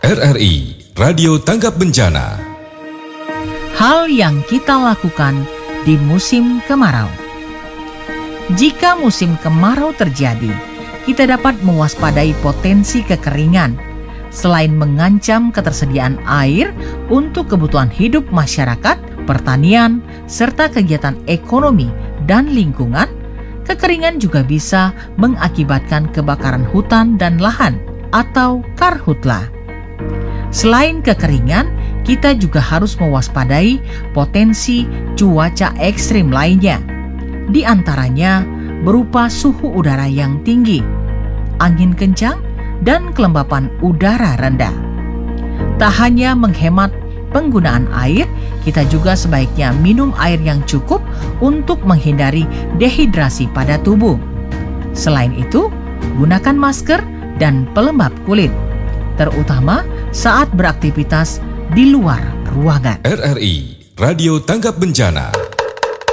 RRI Radio Tanggap Bencana. Hal yang kita lakukan di musim kemarau. Jika musim kemarau terjadi, kita dapat mewaspadai potensi kekeringan. Selain mengancam ketersediaan air untuk kebutuhan hidup masyarakat, pertanian, serta kegiatan ekonomi dan lingkungan, kekeringan juga bisa mengakibatkan kebakaran hutan dan lahan atau karhutla. Selain kekeringan, kita juga harus mewaspadai potensi cuaca ekstrim lainnya. Di antaranya berupa suhu udara yang tinggi, angin kencang, dan kelembapan udara rendah. Tak hanya menghemat penggunaan air, kita juga sebaiknya minum air yang cukup untuk menghindari dehidrasi pada tubuh. Selain itu, gunakan masker dan pelembab kulit, terutama saat beraktivitas di luar ruangan. RRI Radio Tanggap Bencana.